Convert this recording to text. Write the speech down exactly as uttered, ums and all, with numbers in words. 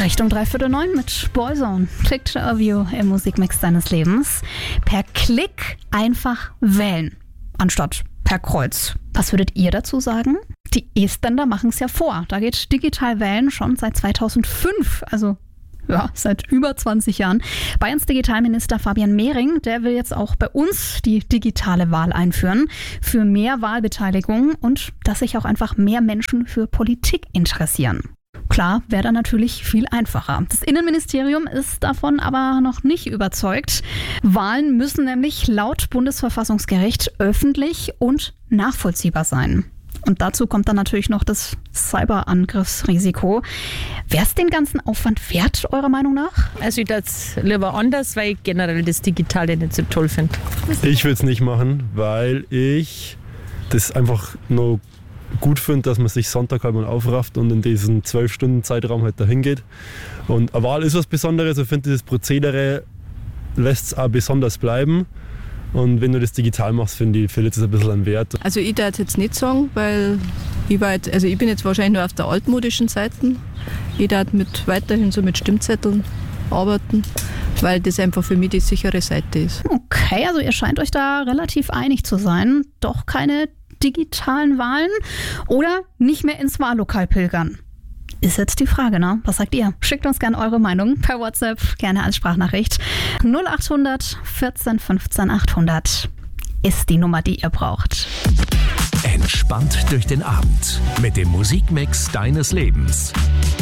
Richtung dreiviertel neun mit Boyzone. Click to a View im Musikmix deines Lebens. Per Klick einfach wählen, anstatt per Kreuz. Was würdet ihr dazu sagen? Die Estländer machen es ja vor. Da geht digital wählen schon seit zweitausendfünf, also ja, seit über zwanzig Jahren. Bayerns Digitalminister Fabian Mehring, der will jetzt auch bei uns die digitale Wahl einführen. Für mehr Wahlbeteiligung und dass sich auch einfach mehr Menschen für Politik interessieren. Klar, wäre dann natürlich viel einfacher. Das Innenministerium ist davon aber noch nicht überzeugt. Wahlen müssen nämlich laut Bundesverfassungsgericht öffentlich und nachvollziehbar sein. Und dazu kommt dann natürlich noch das Cyberangriffsrisiko. Wäre es den ganzen Aufwand wert, eurer Meinung nach? Also ich würde es lieber anders, weil ich generell das Digitale nicht so toll finde. Ich würde es nicht machen, weil ich das einfach nur gut finde, dass man sich Sonntag halt mal aufrafft und in diesen zwölf Stunden Zeitraum halt dahin geht. Und eine Wahl ist was Besonderes. Ich finde, dieses Prozedere lässt es auch besonders bleiben. Und wenn du das digital machst, finde ich, verliert es ein bisschen an Wert. Also ich darf jetzt nicht sagen, weil ich, war jetzt, also ich bin jetzt wahrscheinlich nur auf der altmodischen Seite. Ich darf mit, weiterhin so mit Stimmzetteln arbeiten, weil das einfach für mich die sichere Seite ist. Okay, also ihr scheint euch da relativ einig zu sein. Doch keine digitalen Wahlen oder nicht mehr ins Wahllokal pilgern? Ist jetzt die Frage, ne? Was sagt ihr? Schickt uns gerne eure Meinung per WhatsApp, gerne als Sprachnachricht. null acht hundert vierzehn fünfzehn achthundert ist die Nummer, die ihr braucht. Entspannt durch den Abend mit dem Musikmix deines Lebens.